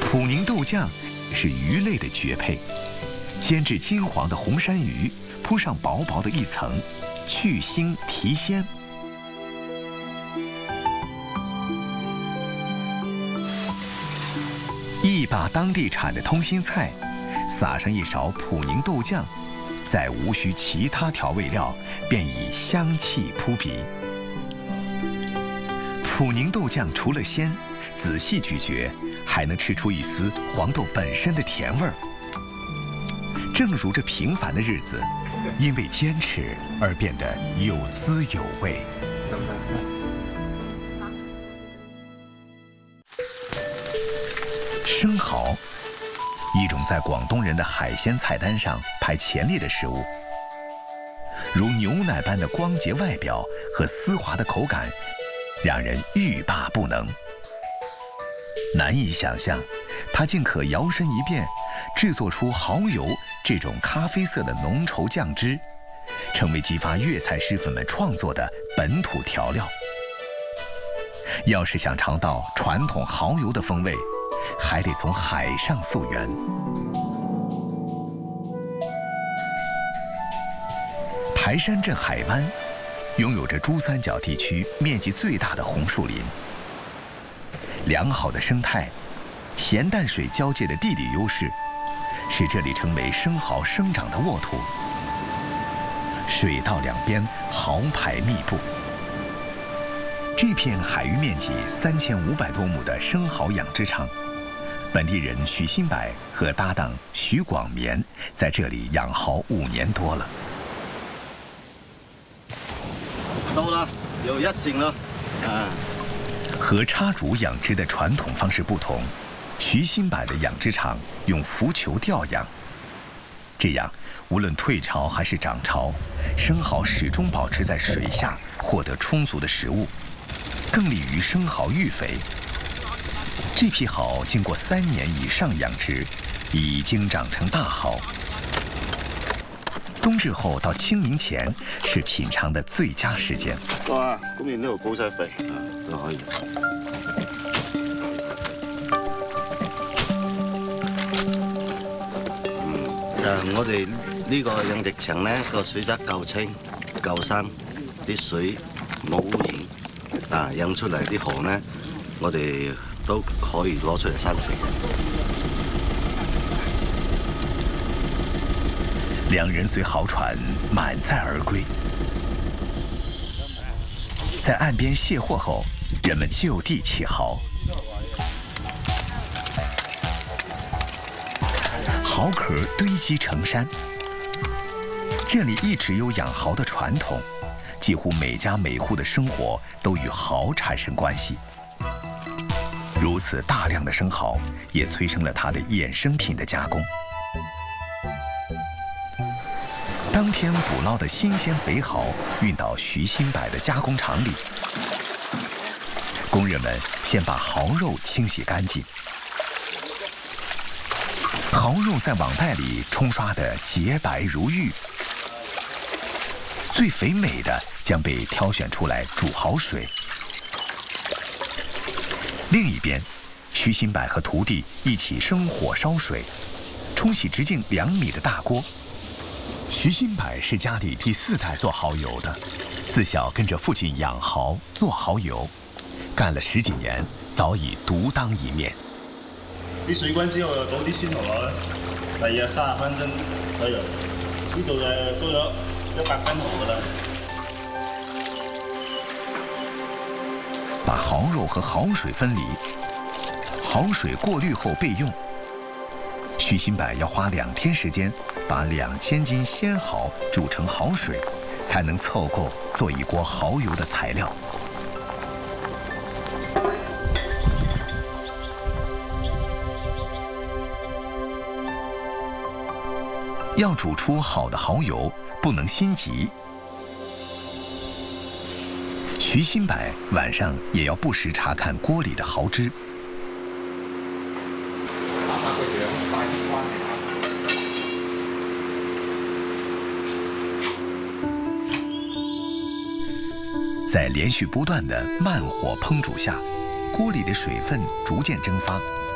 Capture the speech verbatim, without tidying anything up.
普宁豆酱是鱼类的绝配，煎至金黄的红山鱼铺上薄薄的一层，去腥提鲜。一把当地产的通心菜，撒上一勺普宁豆酱，再无需其他调味料，便已香气扑鼻。普宁豆酱除了鲜，仔细咀嚼还能吃出一丝黄豆本身的甜味儿。正如这平凡的日子，因为坚持而变得有滋有味。生蚝，一种在广东人的海鲜菜单上排前列的食物。如牛奶般的光洁外表和丝滑的口感，让人欲罢不能。难以想象，它竟可摇身一变，制作出蚝油这种咖啡色的浓稠酱汁，成为激发粤菜师傅们创作的本土调料。要是想尝到传统蚝油的风味，还得从海上溯源。台山镇海湾拥有着珠三角地区面积最大的红树林，良好的生态、咸淡水交界的地理优势，使这里成为生蚝生长的沃土。水道两边蚝排密布，这片海域面积三千五百多亩的生蚝养殖场，本地人许新柏和搭档许广绵在这里养蚝五年多了。 到了，有一成了，啊。 和插竹养殖的传统方式不同，徐新柏的养殖场用浮球吊养，这样无论退潮还是涨潮，生蚝始终保持在水下，获得充足的食物，更利于生蚝育肥。这批蚝经过三年以上养殖，已经长成大蚝。冬至後到清明前是品嘗的最佳時間。 哇，咁你呢度高晒肥啊，都可以。嗯，誒，我哋呢個養殖場咧個水質夠清夠深，啲水冇污染，啊，養出嚟啲蠔咧，我哋都可以攞出嚟生食嘅。 两人随豪船满载而归，在岸边卸货后，人们就地起蚝。蚝壳堆积成山，这里一直有养蚝的传统，几乎每家每户的生活都与蚝产生关系。如此大量的生蚝，也催生了它的衍生品的加工。当天捕捞的新鲜肥蚝运到徐新柏的加工厂里，工人们先把蚝肉清洗干净，蚝肉在网袋里冲刷得洁白如玉，最肥美的将被挑选出来煮好水。另一边，徐新柏和徒弟一起生火烧水，冲洗直径两米的大锅。徐新柏是家里第四代做蚝油的，自小跟着父亲养蚝做蚝油，干了十几年，早已獨當一面。 啲水滾之後就倒啲鮮蠔落去，大約三十分鐘左右，呢度就都有一百斤蠔噶啦。 把蚝肉和蚝水分離，蚝水過濾後備用。徐新柏要花兩天時間，把兩千斤鮮蚝煮成蚝水，才能湊夠做一鍋蚝油的材料。要煮出好的蚝油，不能心急。徐新柏晚上也要不时查看锅里的蚝汁。在连续不断的慢火烹煮下，锅里的水分逐渐蒸发，